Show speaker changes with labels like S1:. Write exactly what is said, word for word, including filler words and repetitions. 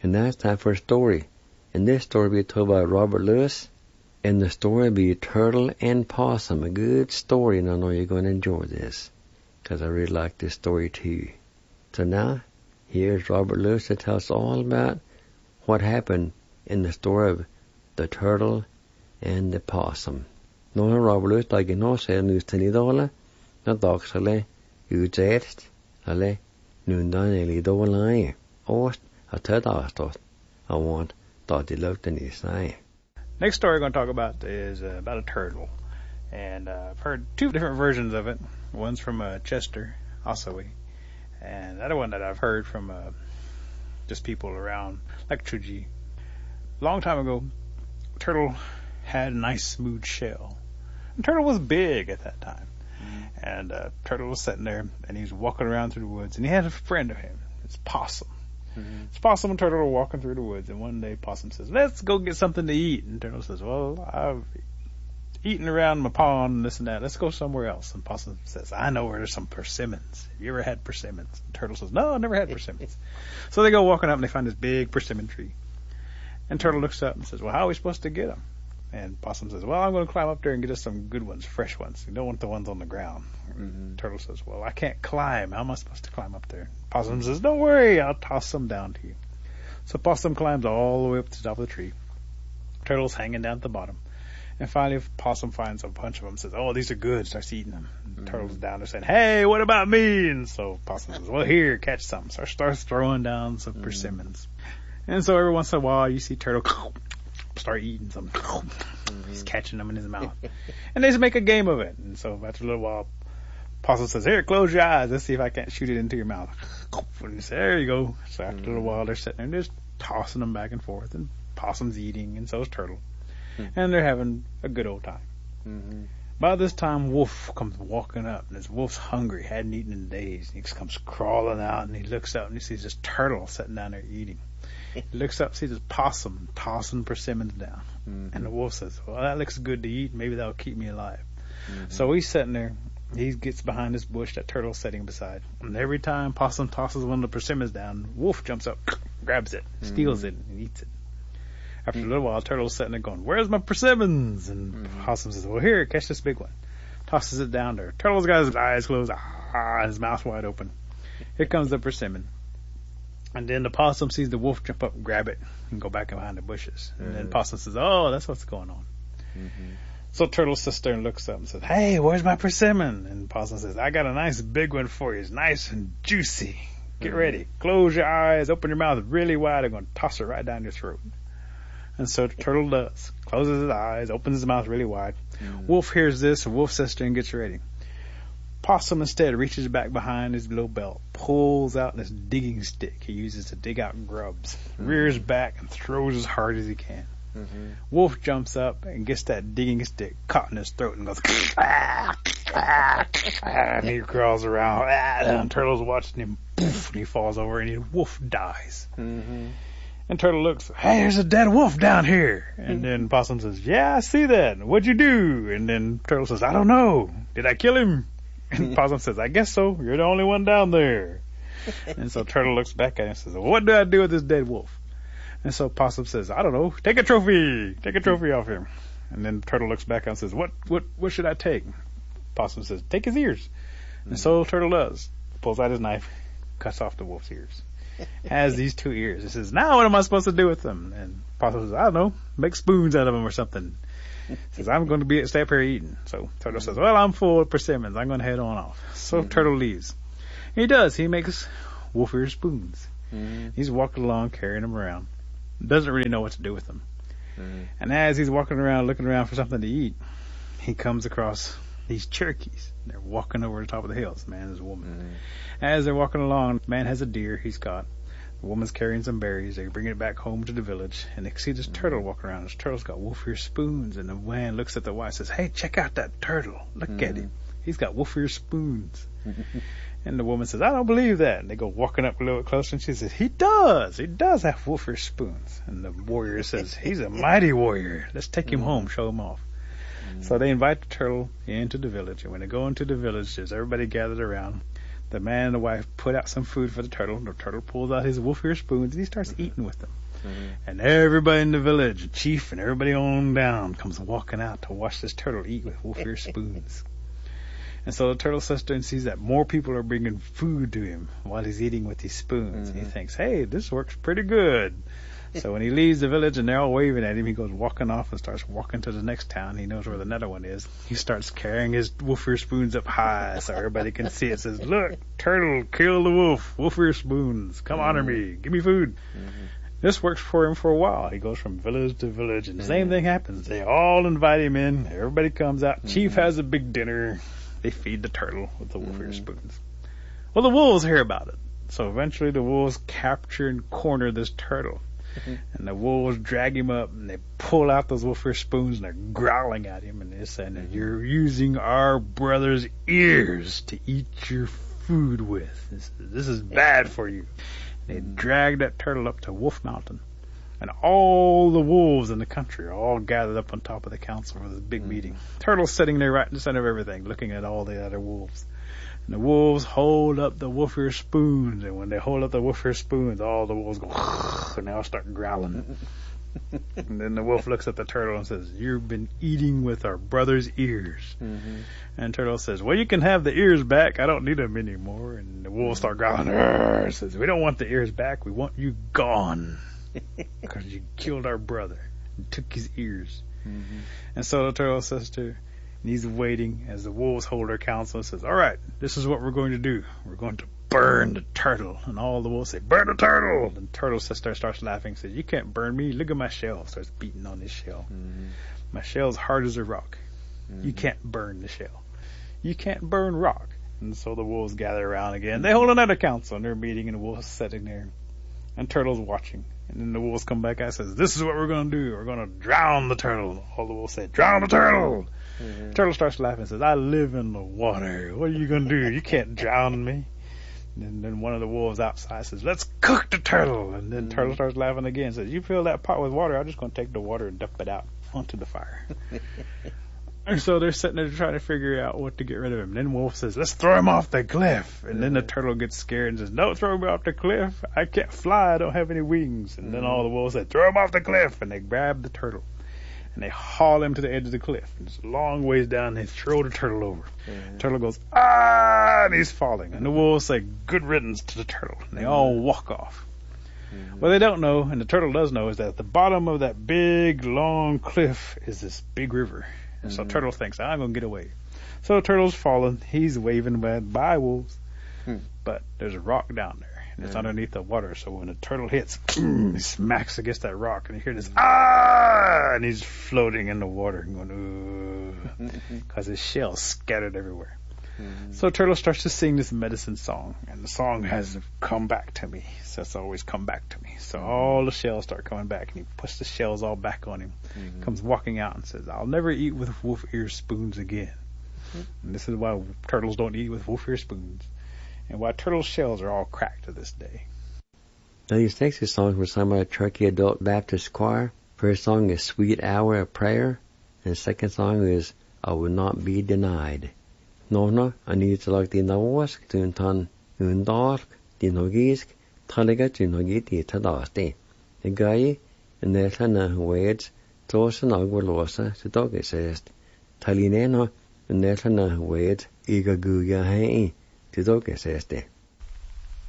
S1: And now it's time for a story. And this story will be told by Robert Lewis. And the story will be Turtle and Possum. A good story, and I know you're going to enjoy this, because I really like this story too. So now, here's Robert Lewis to tell us all about what happened in the story of the turtle and the possum. Nå har Robert Lewis dagen nå ser en ustenidåle, når dagsale utsetst, eller nundan elidåle, og at tød avstått, I want that de looked in his eye.
S2: Next story we're going to talk about is uh, about a turtle. And uh, I've heard two different versions of it. One's from uh, Chester, Ossawy. And the other one that I've heard from uh, just people around, like Truji. A long time ago, turtle had a nice smooth shell. And turtle was big at that time. Mm-hmm. And uh, turtle was sitting there, and he was walking around through the woods, and he had a friend of him. It's Possum. Mm-hmm. It's Possum and Turtle are walking through the woods, and one day Possum says, let's go get something to eat. And Turtle says, well, I've eaten around my pond and this and that. Let's go somewhere else. And Possum says, I know where there's some persimmons. Have you ever had persimmons? And Turtle says, no, I never had persimmons. So they go walking up, and they find this big persimmon tree. And Turtle looks up and says, well, how are we supposed to get them? And Possum says, well, I'm going to climb up there and get us some good ones, fresh ones. You don't want the ones on the ground. Mm-hmm. Turtle says, well, I can't climb. How am I supposed to climb up there? Possum says, don't worry, I'll toss them down to you. So Possum climbs all the way up to the top of the tree. Turtle's hanging down at the bottom. And finally, Possum finds a bunch of them and says, oh, these are good. Starts eating them. And mm-hmm. Turtle's down there saying, hey, what about me? And so Possum says, well, here, catch some. So starts throwing down some mm-hmm. persimmons. And so every once in a while, you see Turtle start eating some. Mm-hmm. He's catching them in his mouth. And they just make a game of it. And so after a little while, Possum says, here, close your eyes. Let's see if I can't shoot it into your mouth. And he says, there you go. So after mm-hmm. a little while, they're sitting there and just tossing them back and forth. And Possum's eating, and so is Turtle. Mm-hmm. And they're having a good old time. Mm-hmm. By this time, Wolf comes walking up, and his Wolf's hungry, hadn't eaten in days. And he comes crawling out, and he looks up, and he sees this turtle sitting down there eating. He looks up, sees this possum tossing persimmons down. Mm-hmm. And the Wolf says, well, that looks good to eat. Maybe that'll keep me alive. Mm-hmm. So he's sitting there. He gets behind this bush that Turtle's sitting beside. And every time Possum tosses one of the persimmons down, Wolf jumps up, grabs it, steals mm-hmm. it, and eats it. After mm-hmm. a little while, Turtle's sitting there going, where's my persimmons? And mm-hmm. Possum says, well, here, catch this big one. Tosses it down there. Turtle's got his eyes closed, ah, his mouth wide open. Here comes the persimmon. And then the Possum sees the Wolf jump up and grab it and go back behind the bushes. And mm-hmm. then Possum says, oh, that's what's going on. Mm-hmm. So Turtle sits there and looks up and says, hey, where's my persimmon? And Possum says, I got a nice big one for you. It's nice and juicy. Get mm-hmm. ready. Close your eyes. Open your mouth really wide. I'm going to toss it right down your throat. And so Turtle does. Closes his eyes, opens his mouth really wide. Mm-hmm. Wolf hears this, and Wolf sits there and gets ready. Possum instead reaches back behind his little belt, pulls out this digging stick he uses to dig out grubs, mm-hmm. rears back and throws as hard as he can. Mm-hmm. Wolf jumps up and gets that digging stick caught in his throat and goes, and he crawls around, and Turtle's watching him, poof, and he falls over, and the Wolf dies. Mm-hmm. And Turtle looks, hey, there's a dead wolf down here. And then Possum says, yeah, I see that. What'd you do? And then Turtle says, I don't know. Did I kill him? And Possum says, I guess so. You're the only one down there. And so Turtle looks back at him and says, well, what do I do with this dead wolf? And so Possum says, I don't know. Take a trophy. Take a trophy off him. And then Turtle looks back and says, what, what, what should I take? Possum says, take his ears. Mm-hmm. And so Turtle does. Pulls out his knife, cuts off the wolf's ears. Has these two ears. He says, now what am I supposed to do with them? And Possum says, I don't know. Make spoons out of them or something. He says, I'm going to be stay up here eating. So Turtle says, well, I'm full of persimmons. I'm going to head on off. So mm-hmm. Turtle leaves. He does. He makes wolf ear spoons. Mm-hmm. He's walking along, carrying them around. Doesn't really know what to do with them. Mm-hmm. And as he's walking around, looking around for something to eat, he comes across these Cherokees. They're walking over the top of the hills, man and a woman. Mm-hmm. As they're walking along, man has a deer he's got. The woman's carrying some berries. They're bringing it back home to the village. And they see this mm-hmm. turtle walking around. This turtle's got wolf ear spoons. And the man looks at the wife and says, hey, check out that turtle. Look mm-hmm. at him. He's got wolf ear spoons. And the woman says, I don't believe that. And they go walking up a little bit closer, and she says, he does. He does have wolf ear spoons. And the warrior says, he's a mighty warrior. Let's take him mm-hmm. home, show him off. Mm-hmm. So they invite the turtle into the village. And when they go into the village, there's everybody gathered around. the man and the wife put out some food for the turtle. The turtle pulls out his wolf ear spoons and he starts mm-hmm. eating with them. Mm-hmm. And everybody in the village, the chief and everybody on down, comes walking out to watch this turtle eat with wolf ear spoons. And so the turtle sits there and sees that more people are bringing food to him while he's eating with these spoons. Mm-hmm. He thinks, hey, this works pretty good. So when he leaves the village and they're all waving at him, he goes walking off and starts walking to the next town. He knows where the another one is. He starts carrying his wolf ear spoons up high so everybody can see it. Says, look, turtle, kill the wolf, wolf ear spoons. Come mm-hmm. honor me. Give me food. Mm-hmm. This works for him for a while. He goes from village to village and the mm-hmm. same thing happens. They all invite him in. Everybody comes out. Mm-hmm. Chief has a big dinner. They feed the turtle with the wolf ear mm-hmm. spoons. Well, the wolves hear about it. So eventually the wolves capture and corner this turtle. Mm-hmm. And the wolves drag him up and they pull out those wolf ear spoons and they're growling at him and they're saying that you're using our brother's ears to eat your food with. This, this is bad for you. And they drag that turtle up to Wolf Mountain. And all the wolves in the country are all gathered up on top of the council for this big mm-hmm. meeting. Turtle's sitting there right in the center of everything, looking at all the other wolves. And the wolves hold up the wolf ear spoons, and when they hold up the wolf ear spoons, all the wolves go, and they all start growling. And then the wolf looks at the turtle and says, you've been eating with our brother's ears. Mm-hmm. And turtle says, well, you can have the ears back. I don't need them anymore. And the wolves start growling, and says, we don't want the ears back. We want you gone. Because you killed our brother and took his ears. Mm-hmm. And so the turtle says to her, and he's waiting as the wolves hold their council and says, all right, this is what we're going to do. We're going to burn the turtle. And all the wolves say, burn the turtle. And the turtle sister starts laughing and says, you can't burn me. Look at my shell. Starts beating on his shell. Mm-hmm. My shell's hard as a rock. Mm-hmm. You can't burn the shell. You can't burn rock. And so the wolves gather around again. They hold another council and they're meeting and the wolves sitting there. And turtle's watching. And then the wolves come back out and says, this is what we're going to do. We're going to drown the turtle. All the wolves say, drown the turtle. Mm-hmm. Turtle starts laughing and says, I live in the water. What are you going to do? You can't drown me. And then one of the wolves outside says, let's cook the turtle. And then mm-hmm. Turtle starts laughing again and says, you fill that pot with water, I'm just going to take the water and dump it out onto the fire. And so they're sitting there trying to figure out what to get rid of him. And then Wolf says, let's throw him off the cliff. And mm-hmm. then the turtle gets scared and says, don't throw me off the cliff. I can't fly. I don't have any wings. And mm-hmm. then all the wolves said, throw him off the cliff. And they grab the turtle. And they haul him to the edge of the cliff. And it's a long ways down. And they throw the turtle over. Mm-hmm. The turtle goes, ah, and he's falling. And the wolves say, good riddance to the turtle. And they mm-hmm. all walk off. Mm-hmm. What they don't know, and the turtle does know, is that at the bottom of that big, long cliff is this big river. And mm-hmm. so Turtle thinks, I'm going to get away. So Turtle's falling. He's waving bye, wolves. Hmm. But there's a rock down there. And it's mm-hmm. underneath the water. So when the turtle hits, he smacks against that rock. And you hear this, ah! And he's floating in the water. And going, because his shell's scattered everywhere. Mm-hmm. So Turtle starts to sing this medicine song. And the song has come back to me. So it's always come back to me. So all the shells start coming back. And he puts the shells all back on him. Mm-hmm. Comes walking out and says, I'll never eat with wolf ear spoons again. Mm-hmm. And this is why turtles don't eat with wolf ear spoons. And why turtle shells are all cracked to this day.
S1: Now these next two songs were sung by the Turkey Adult Baptist Choir. First song is Sweet Hour of Prayer. And the second song is I Will Not Be Denied. Norna, Anitalag di Nawask, Tuntan, Undark, di Nogisk, Taliga di Nogiti Tadasti. The guy, and the Tana Wades, Tosan Agwalosa, to Dogisest. Talinena, and the Tana Wades, Igaguya Hei, to Dogiseste.